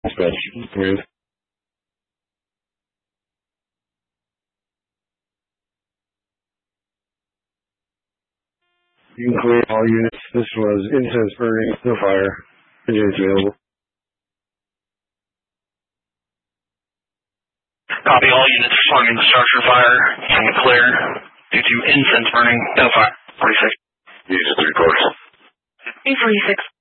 Dispatch, command. You can clear all units. This was incense burning, no fire. Engines available. Copy, all units responding to structure fire. Can clear due to incense burning, no fire. 46. Use 3 course. 846.